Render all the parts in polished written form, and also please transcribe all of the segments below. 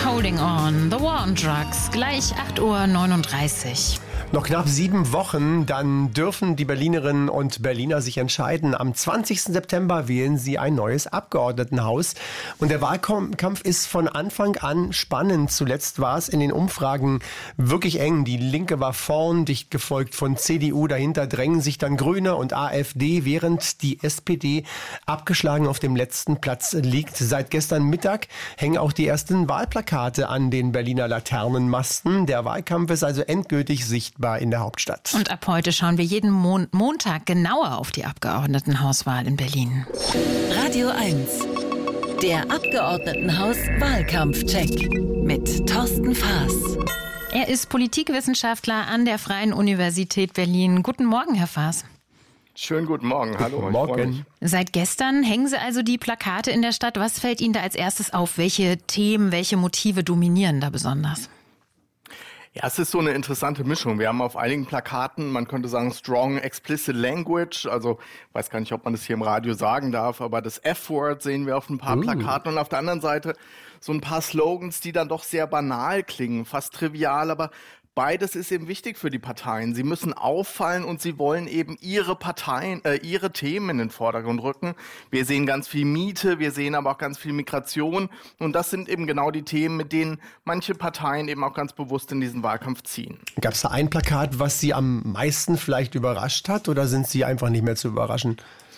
Holding On, The War on Drugs, gleich 8:39 Uhr. Noch knapp 7 Wochen, dann dürfen die Berlinerinnen und Berliner sich entscheiden. Am 20. September wählen sie ein neues Abgeordnetenhaus. Und der Wahlkampf ist von Anfang an spannend. Zuletzt war es in den Umfragen wirklich eng. Die Linke war vorn, dicht gefolgt von CDU. Dahinter drängen sich dann Grüne und AfD, während die SPD abgeschlagen auf dem letzten Platz liegt. Seit gestern Mittag hängen auch die ersten Wahlplakate an den Berliner Laternenmasten. Der Wahlkampf ist also endgültig sichtbar in der Hauptstadt. Und ab heute schauen wir jeden Montag genauer auf die Abgeordnetenhauswahl in Berlin. Radio 1, der Abgeordnetenhaus-Wahlkampfcheck mit Thorsten Faas. Er ist Politikwissenschaftler an der Freien Universität Berlin. Guten Morgen, Herr Faas. Schönen guten Morgen, hallo. Guten Morgen. Seit gestern hängen Sie also die Plakate in der Stadt. Was fällt Ihnen da als erstes auf? Welche Themen, welche Motive dominieren da besonders? Ja, es ist so eine interessante Mischung. Wir haben auf einigen Plakaten, man könnte sagen, strong explicit language. Also, weiß gar nicht, ob man das hier im Radio sagen darf, aber das F-Word sehen wir auf ein paar Plakaten. Und auf der anderen Seite so ein paar Slogans, die dann doch sehr banal klingen, fast trivial, aber beides ist eben wichtig für die Parteien. Sie müssen auffallen und sie wollen eben ihre Themen in den Vordergrund rücken. Wir sehen ganz viel Miete, wir sehen aber auch ganz viel Migration. Und das sind eben genau die Themen, mit denen manche Parteien eben auch ganz bewusst in diesen Wahlkampf ziehen. Gab es da ein Plakat, was Sie am meisten vielleicht überrascht hat, oder sind Sie einfach nicht mehr zu überraschen?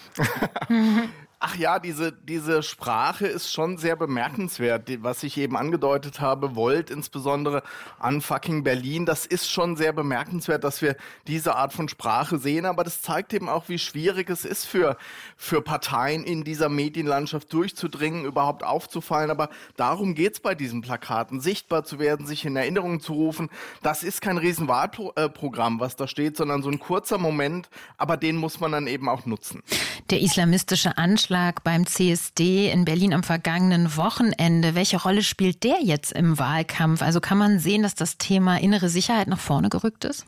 Ach ja, diese Sprache ist schon sehr bemerkenswert. Was ich eben angedeutet habe, Volt insbesondere an fucking Berlin, das ist schon sehr bemerkenswert, dass wir diese Art von Sprache sehen. Aber das zeigt eben auch, wie schwierig es ist für Parteien in dieser Medienlandschaft durchzudringen, überhaupt aufzufallen. Aber darum geht's bei diesen Plakaten, sichtbar zu werden, sich in Erinnerung zu rufen. Das ist kein Riesenwahlprogramm, was da steht, sondern so ein kurzer Moment. Aber den muss man dann eben auch nutzen. Der islamistische Anschlag beim CSD in Berlin am vergangenen Wochenende. Welche Rolle spielt der jetzt im Wahlkampf? Also kann man sehen, dass das Thema innere Sicherheit nach vorne gerückt ist?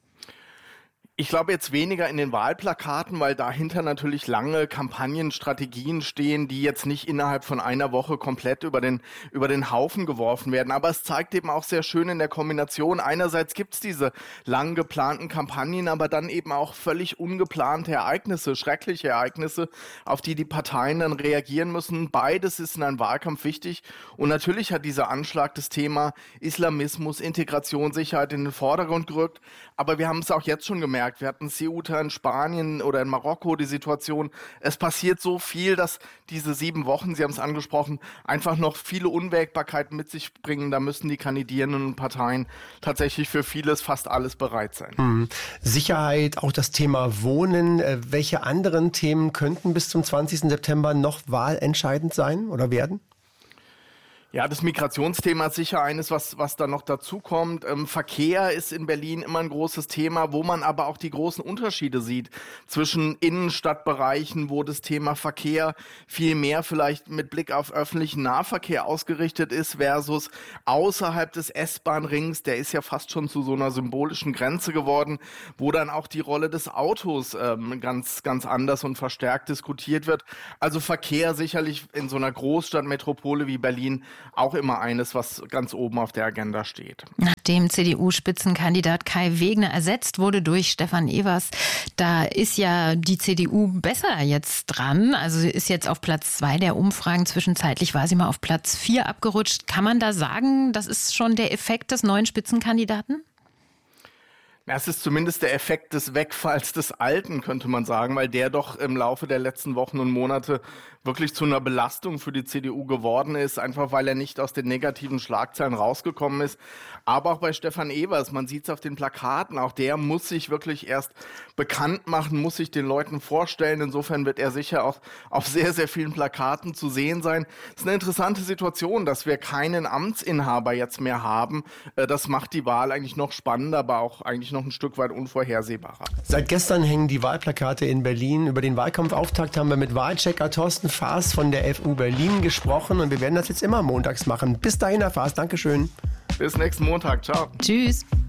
Ich glaube jetzt weniger in den Wahlplakaten, weil dahinter natürlich lange Kampagnenstrategien stehen, die jetzt nicht innerhalb von einer Woche komplett über den Haufen geworfen werden. Aber es zeigt eben auch sehr schön in der Kombination. Einerseits gibt's diese lang geplanten Kampagnen, aber dann eben auch völlig ungeplante Ereignisse, schreckliche Ereignisse, auf die Parteien dann reagieren müssen. Beides ist in einem Wahlkampf wichtig. Und natürlich hat dieser Anschlag das Thema Islamismus, Integration, Sicherheit in den Vordergrund gerückt. Aber wir haben es auch jetzt schon gemerkt. Wir hatten Ceuta in Spanien oder in Marokko die Situation. Es passiert so viel, dass diese 7 Wochen, Sie haben es angesprochen, einfach noch viele Unwägbarkeiten mit sich bringen. Da müssen die kandidierenden Parteien tatsächlich für vieles, fast alles bereit sein. Sicherheit, auch das Thema Wohnen. Welche anderen Themen könnten bis zum 20. September noch wahlentscheidend sein oder werden? Ja, das Migrationsthema ist sicher eines, was da noch dazu kommt. Verkehr ist in Berlin immer ein großes Thema, wo man aber auch die großen Unterschiede sieht zwischen Innenstadtbereichen, wo das Thema Verkehr viel mehr vielleicht mit Blick auf öffentlichen Nahverkehr ausgerichtet ist, versus außerhalb des S-Bahn-Rings, der ist ja fast schon zu so einer symbolischen Grenze geworden, wo dann auch die Rolle des Autos ganz, ganz anders und verstärkt diskutiert wird. Also Verkehr sicherlich in so einer Großstadtmetropole wie Berlin auch immer eines, was ganz oben auf der Agenda steht. Nachdem CDU-Spitzenkandidat Kai Wegner ersetzt wurde durch Stefan Evers, da ist ja die CDU besser jetzt dran. Also sie ist jetzt auf Platz 2 der Umfragen. Zwischenzeitlich war sie mal auf Platz 4 abgerutscht. Kann man da sagen, das ist schon der Effekt des neuen Spitzenkandidaten? Es ist zumindest der Effekt des Wegfalls des Alten, könnte man sagen, weil der doch im Laufe der letzten Wochen und Monate wirklich zu einer Belastung für die CDU geworden ist, einfach weil er nicht aus den negativen Schlagzeilen rausgekommen ist. Aber auch bei Stefan Evers, man sieht es auf den Plakaten, auch der muss sich wirklich erst bekannt machen, muss sich den Leuten vorstellen. Insofern wird er sicher auch auf sehr, sehr vielen Plakaten zu sehen sein. Es ist eine interessante Situation, dass wir keinen Amtsinhaber jetzt mehr haben. Das macht die Wahl eigentlich noch spannender, aber auch eigentlich noch ein Stück weit unvorhersehbarer. Seit gestern hängen die Wahlplakate in Berlin. Über den Wahlkampfauftakt haben wir mit Wahlchecker Thorsten Faas von der FU Berlin gesprochen und wir werden das jetzt immer montags machen. Bis dahin, Herr Faas, Dankeschön. Bis nächsten Montag, ciao. Tschüss.